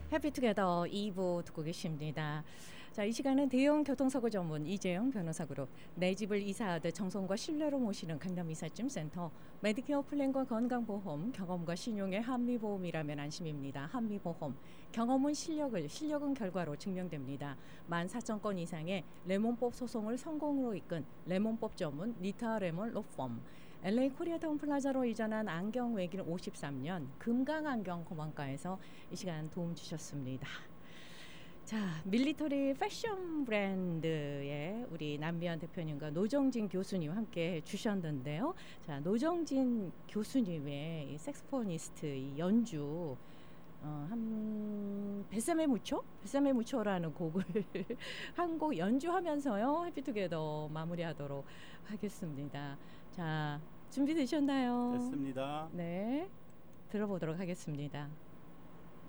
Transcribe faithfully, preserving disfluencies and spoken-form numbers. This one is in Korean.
해피투게더 이 부 듣고 계십니다. 자, 이 시간은 대형 교통사고 전문 이재영 변호사 그룹, 내 집을 이사하듯 정성과 신뢰로 모시는 강남이삿짐센터, 메디케어 플랜과 건강보험, 경험과 신용의 한미보험이라면 안심입니다. 한미보험, 경험은 실력을, 실력은 결과로 증명됩니다. 만 사천 건 이상의 레몬법 소송을 성공으로 이끈 레몬법 전문 리타 레몬 로펌, 엘에이 코리아타운 플라자로 이전한 안경 외길 오십삼 년 금강안경 고만가에서 이 시간 도움 주셨습니다. 자, 밀리터리 패션 브랜드의 우리 남미연 대표님과 노정진 교수님 함께 해주셨는데요. 자, 노정진 교수님의 이 색소포니스트 이 연주, 어, 한 뱃삼에 묻혀? 뱃삼에 묻혀라는 곡을 한 곡 연주하면서요 해피투게더 마무리하도록 하겠습니다. 자, 준비되셨나요? 됐습니다. 네, 들어보도록 하겠습니다.